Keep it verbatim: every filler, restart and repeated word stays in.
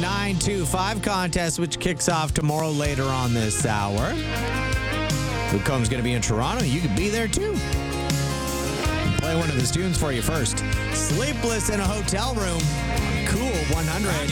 nine two five contest, which kicks off tomorrow later on this hour. Luke Combs going to be in Toronto. You could be there too. Play one of his tunes for you first. Sleepless in a Hotel Room. Cool one hundred.